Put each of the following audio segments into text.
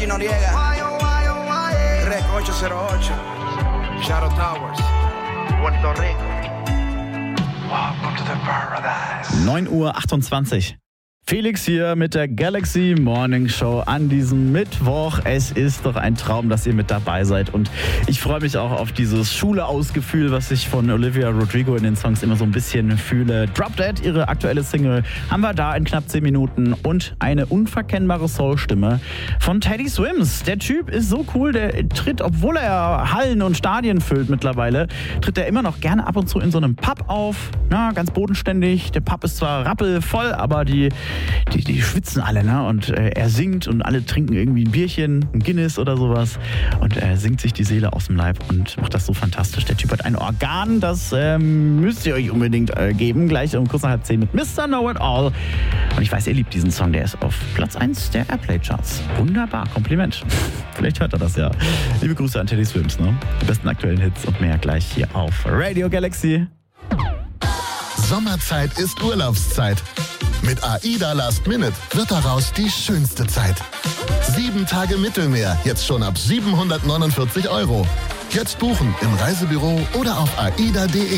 Frankie Noriega, Rec 808, Shadow Towers, Puerto Rico. Welcome to the paradise. 9:28 Uhr. Felix hier mit der Galaxy Morning Show an diesem Mittwoch. Es ist doch ein Traum, dass ihr mit dabei seid. Und ich freue mich auch auf dieses Schule-Aus-Gefühl, was ich von Olivia Rodrigo in den Songs immer so ein bisschen fühle. Drop Dead, ihre aktuelle Single, haben wir da in knapp 10 Minuten. Und eine unverkennbare Soul-Stimme von Teddy Swims. Der Typ ist so cool, der tritt, obwohl er Hallen und Stadien füllt mittlerweile, tritt er immer noch gerne ab und zu in so einem Pub auf. Na, ganz bodenständig. Der Pub ist zwar rappelvoll, aber die schwitzen alle, ne? Und er singt und alle trinken irgendwie ein Bierchen, ein Guinness oder sowas. Und er singt sich die Seele aus dem Leib und macht das so fantastisch. Der Typ hat ein Organ, das müsst ihr euch unbedingt geben. Gleich um kurz nach 10 mit Mr. Know-It-All. Und ich weiß, ihr liebt diesen Song. Der ist auf Platz 1 der Airplay-Charts. Wunderbar, Kompliment. Vielleicht hört er das ja. Liebe Grüße an Teddy Swims, ne? Die besten aktuellen Hits und mehr gleich hier auf Radio Galaxy. Sommerzeit ist Urlaubszeit. Mit AIDA Last Minute wird daraus die schönste Zeit. 7 Tage Mittelmeer, jetzt schon ab 749 €. Jetzt buchen im Reisebüro oder auf aida.de.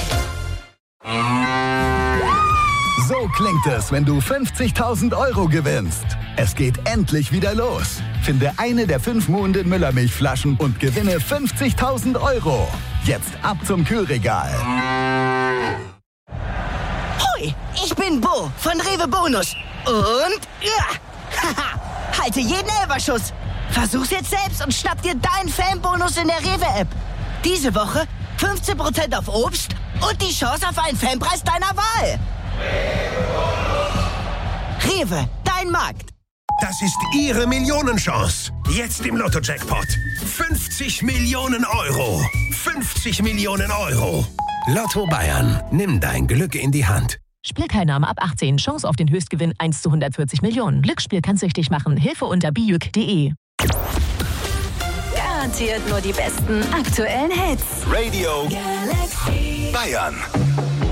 So klingt es, wenn du 50.000 € gewinnst. Es geht endlich wieder los. Finde eine der 5 Muhnden Müllermilchflaschen und gewinne 50.000 €. Jetzt ab zum Kühlregal. Hoi, ich bin Bo von Rewe Bonus. Und haha, halte jeden Elferschuss. Versuch's jetzt selbst und schnapp dir deinen Fanbonus in der Rewe-App. Diese Woche 15% auf Obst und die Chance auf einen Fanpreis deiner Wahl. Rewe, dein Markt. Das ist Ihre Millionenchance. Jetzt im Lotto-Jackpot. 50 Millionen €. 50 Millionen €. Lotto Bayern. Nimm dein Glück in die Hand. Spielteilnahme ab 18. Chance auf den Höchstgewinn 1:140 Millionen. Glücksspiel kann süchtig machen. Hilfe unter bijuk.de. Garantiert nur die besten aktuellen Hits. Radio Galaxy. Bayern.